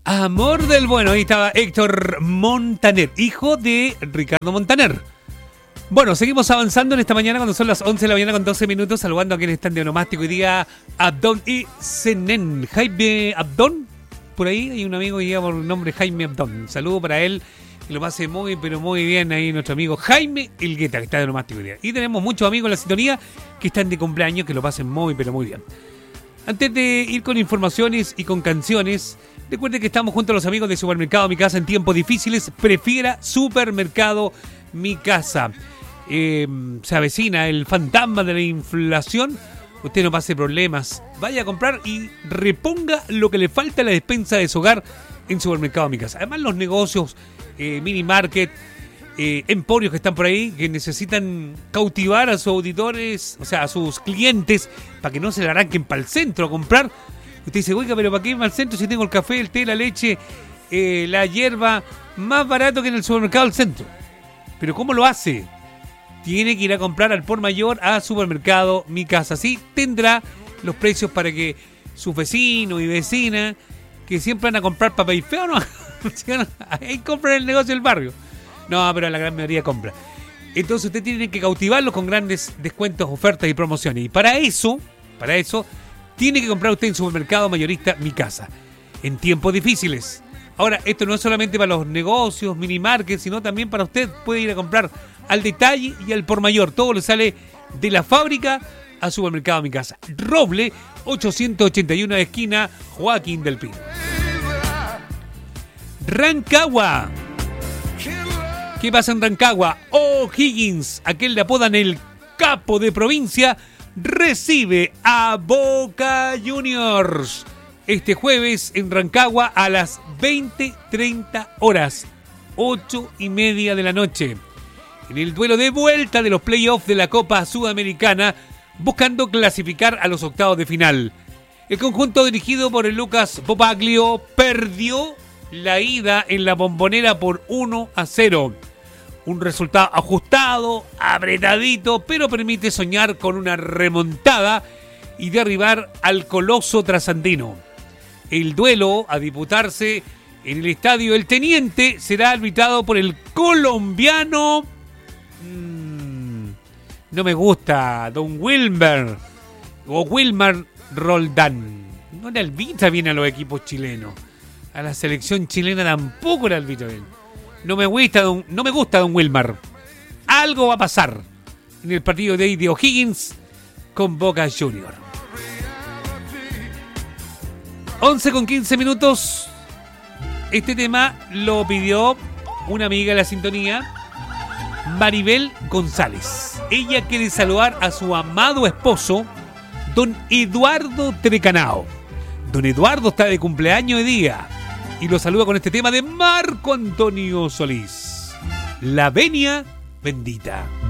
Amor del bueno, ahí estaba Héctor Montaner, hijo de Ricardo Montaner. Bueno, seguimos avanzando en esta mañana cuando son las 11 de la mañana con 12 minutos, saludando a quienes están de onomástico hoy día, Abdón y Zenén. Jaime Abdón, por ahí hay un amigo que lleva por el nombre Jaime Abdón. Un saludo para él, que lo pase muy, pero muy bien ahí nuestro amigo Jaime Elgueta, que está de onomástico hoy día. Y tenemos muchos amigos en la sintonía que están de cumpleaños, que lo pasen muy, pero muy bien. Antes de ir con informaciones y con canciones, recuerde que estamos junto a los amigos de Supermercado Mi Casa en tiempos difíciles. Prefiera Supermercado Mi Casa. Se avecina el fantasma de la inflación. Usted no pase problemas. Vaya a comprar y reponga lo que le falta a la despensa de su hogar en Supermercado Mi Casa. Además, los negocios, mini market, emporios que están por ahí, que necesitan cautivar a sus auditores, o sea, a sus clientes, para que no se le arranquen para el centro a comprar. Usted dice, oiga, pero ¿para qué irme al centro si tengo el café, el té, la leche, la hierba más barato que en el supermercado del centro? ¿Pero cómo lo hace? Tiene que ir a comprar al por mayor a Supermercado Mi Casa. Así tendrá los precios para que sus vecinos y vecinas, que siempre van a comprar papel feo, ¿no? Ahí compran el negocio del barrio. No, pero la gran mayoría compra. Entonces usted tiene que cautivarlos con grandes descuentos, ofertas y promociones. Y para eso, tiene que comprar usted en Supermercado Mayorista Mi Casa. En tiempos difíciles. Ahora, esto no es solamente para los negocios, mini markets, sino también para usted. Puede ir a comprar al detalle y al por mayor. Todo le sale de la fábrica a Supermercado Mi Casa. Roble 881 de esquina Joaquín del Pino. Rancagua. ¿Qué pasa en Rancagua? O'Higgins, aquel le apodan el capo de provincia, recibe a Boca Juniors este jueves en Rancagua a las 20:30 horas, 8:30 de la noche, en el duelo de vuelta de los playoffs de la Copa Sudamericana, buscando clasificar a los octavos de final. El conjunto dirigido por el Lucas Bobaglio perdió la ida en la Bombonera por 1-0. Un resultado ajustado, apretadito, pero permite soñar con una remontada y derribar al coloso trasandino. El duelo a disputarse en el estadio El Teniente será arbitrado por el colombiano... no me gusta, don Wilmer o Wilmar Roldán. No le arbitra bien a los equipos chilenos. A la selección chilena tampoco le arbitra bien. No me gusta don Wilmar. Algo va a pasar en el partido de O'Higgins con Boca Junior. 11:15 minutos. Este tema lo pidió una amiga de la sintonía, Maribel González. Ella quiere saludar a su amado esposo, don Eduardo Trecanao. Don Eduardo está de cumpleaños hoy día y lo saluda con este tema de Marco Antonio Solís, La Venia Bendita.